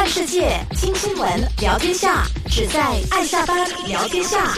世界，听新闻，聊天下，只在爱下班聊天下。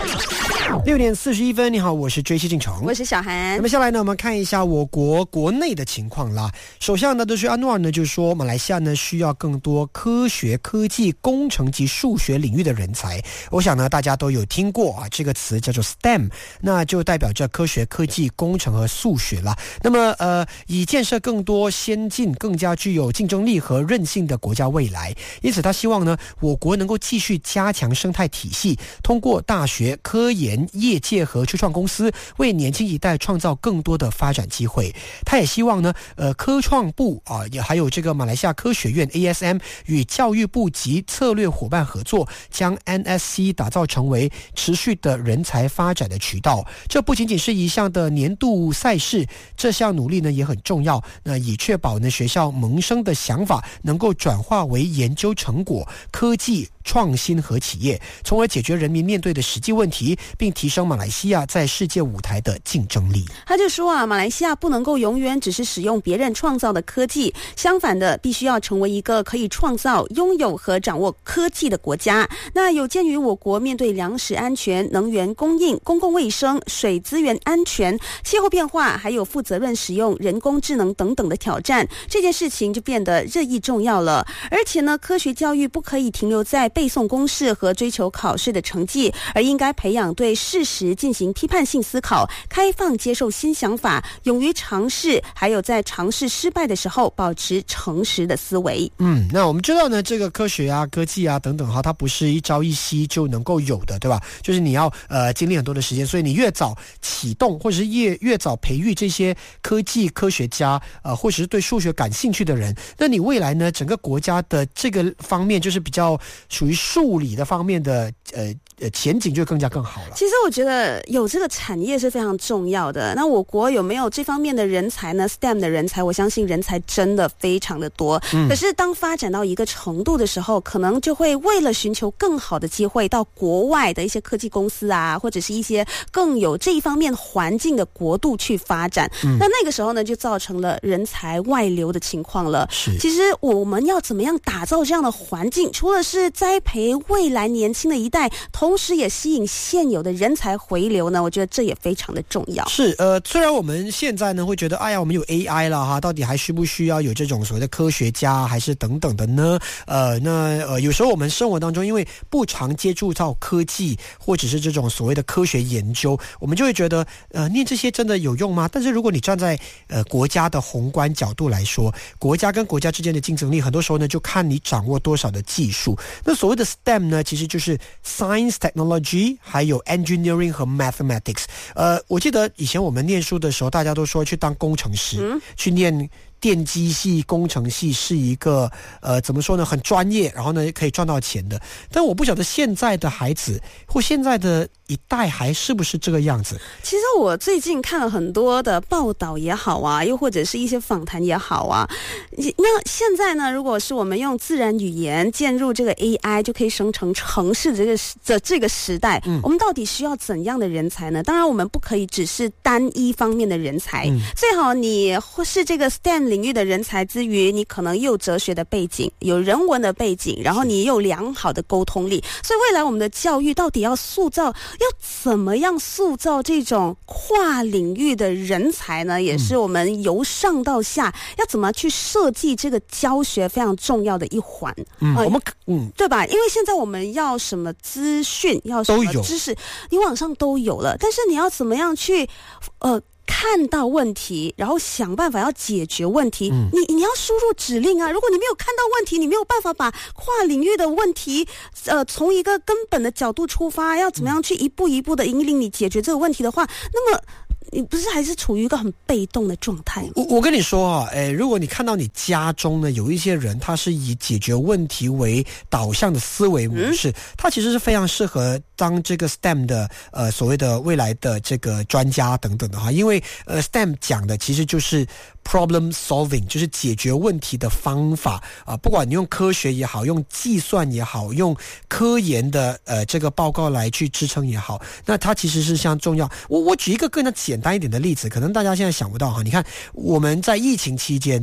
6点41分，你好，我是追西进城， 我是小韩。 那么下来呢，我们看一下我国国内的情况啦。首相呢，德水安诺尔呢就说，马来西亚呢需要更多科学、科技、工程及数学领域的人才。我想呢，大家都有听过啊，这个词叫做 STEM， 那就代表着科学、科技、工程和数学啦。那么以建设更多先进、更加具有竞争力和韧性的国家未来。因此，他希望呢，我国能够继续加强生态体系，通过大学、科研、业界和初创公司，为年轻一代创造更多的发展机会。他也希望呢，科创部也还有这个马来西亚科学院 ASM 与教育部及策略伙伴合作，将 NSC 打造成为持续的人才发展的渠道。这不仅仅是一项的年度赛事，这项努力呢也很重要，以确保呢学校萌生的想法能够转化为研究成果、科技创新和企业，从而解决人民面对的实际问题，并提升马来西亚在世界舞台的竞争力。 他就说马来西亚不能够永远只是使用别人创造的科技，相反的，必须要成为一个可以创造、拥有和掌握科技的国家。那有鉴于我国面对粮食安全、能源供应、公共卫生、水资源安全、气候变化，还有负责任使用人工智能等等的挑战，这件事情就变得日益重要了。而且呢，科学教育不可以停留在背诵公式和追求考试的成绩，而应该培养对事实进行批判性思考，开放接受新想法，勇于尝试，还有在尝试失败的时候保持诚实的思维。 那我们知道呢，这个科学啊、科技啊等等哈，它不是一朝一夕就能够有的，对吧？就是你要经历很多的时间，所以你越早启动，或者是越早培育这些科技科学家或者是对数学感兴趣的人，那你未来呢，整个国家的这个方面就是比较属于数理的方面的前景就更好了。 其实我觉得有这个产业是非常重要的。那我国有没有这方面的人才呢？ STEM 的人才，我相信人才真的非常的多。可是当发展到一个程度的时候，可能就会为了寻求更好的机会，到国外的一些科技公司啊，或者是一些更有这一方面环境的国度去发展。那个时候呢，就造成了人才外流的情况了。其实我们要怎么样打造这样的环境，除了是栽培未来年轻的一代，同时也吸引现有的人才回流呢，我觉得这也非常的重要。 虽然我们现在呢会觉得，哎呀，我们有 AI 了哈，到底还需不需要有这种所谓的科学家，还是等等的呢？有时候我们生活当中，因为不常接触到科技或者是这种所谓的科学研究，我们就会觉得，念这些真的有用吗？但是如果你站在国家的宏观角度来说，国家跟国家之间的竞争力，很多时候呢就看你掌握多少的技术。那所谓的 STEM 呢，其实就是 Science Technology 还有 Engineering 和 Mathematics。我记得以前我们念书的时候，大家都说去当工程师，去念电机系、工程系是一个怎么说呢，很专业，然后呢可以赚到钱的。但我不晓得现在的孩子或现在的一代还是不是这个样子。 其实我最近看了很多的报道也好啊，又或者是一些访谈也好啊，那现在呢，如果是我们用自然语言建入这个 AI 就可以生成程式这个时代，我们到底需要怎样的人才呢？当然我们不可以只是单一方面的人才，最好你或是这个 STEM 领域的人才之余，你可能又有哲学的背景，有人文的背景，然后你又有良好的沟通力。所以未来我们的教育到底要怎么样塑造这种跨领域的人才呢？也是我们由上到下要怎么去设计这个教学非常重要的一环。对吧？因为现在我们要什么资讯，要什么知识，你网上都有了，但是你要怎么样去看到问题，然后想办法要解决问题。你要输入指令啊！如果你没有看到问题，你没有办法把跨领域的问题，从一个根本的角度出发，要怎么样去一步一步的引领你解决这个问题的话，那么你不是还是处于一个很被动的状态吗？ 我跟你说啊，如果你看到你家中呢有一些人，他是以解决问题为导向的思维模式，他其实是非常适合当这个 STEM 的所谓的未来的这个专家等等的哈，因为STEM 讲的其实就是problem solving， 就是解决问题的方法不管你用科学也好，用计算也好，用科研的这个报告来去支撑也好，那它其实是相当重要。我举一个更加简单一点的例子，可能大家现在想不到哈。你看我们在疫情期间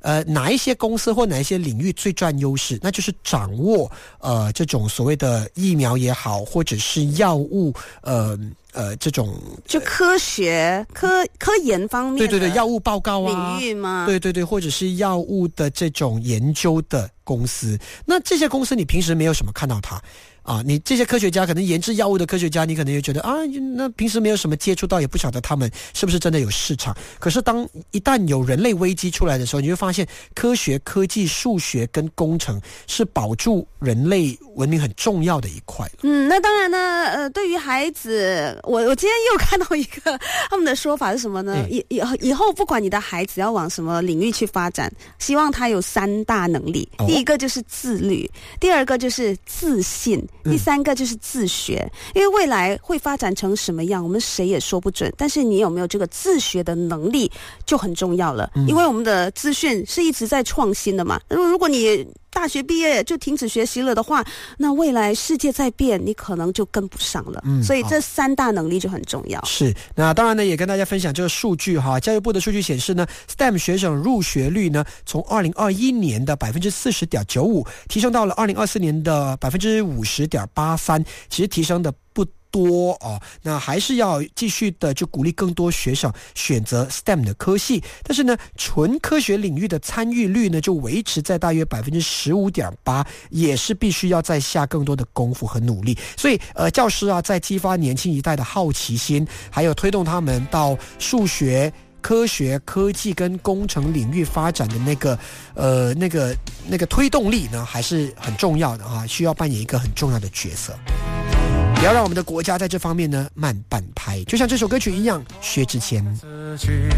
哪一些公司或哪一些领域最占优势？那就是掌握这种所谓的疫苗也好，或者是药物这种就科学科研方面的对药物报告啊领域吗？ 对，或者是药物的这种研究的公司。那这些公司你平时没有什么看到它啊，你这些科学家可能研制药物的科学家，你可能也觉得啊，那平时没有什么接触到，也不晓得他们是不是真的有市场。可是一旦有人类危机出来的时候，你会发现科学、科技、数学跟工程是保住人类文明很重要的一块。 那当然呢，对于孩子，我今天又看到一个他们的说法是什么呢？以后不管你的孩子要往什么领域去发展，希望他有3大能力。第一个就是自律，第二个就是自信。第3个就是自学，因为未来会发展成什么样，我们谁也说不准。但是你有没有这个自学的能力就很重要了，因为我们的资讯是一直在创新的嘛。如果你大学毕业就停止学习了的话，那未来世界在变，你可能就跟不上了。所以这3大能力就很重要。 是，那当然呢，也跟大家分享这个数据哈。教育部的数据显示呢 ，STEM 学生入学率呢，从2021年的40.95%提升到了2024年的50.83%，其实提升的不多哦，那还是要继续的就鼓励更多学生选择 STEM 的科系，但是呢，纯科学领域的参与率呢就维持在大约15.8%，也是必须要再下更多的功夫和努力。所以教师啊，在激发年轻一代的好奇心，还有推动他们到数学、科学、科技跟工程领域发展的那个推动力呢，还是很重要的啊，需要扮演一个很重要的角色。不要让我们的国家在这方面呢慢半拍，就像这首歌曲一样，薛之谦。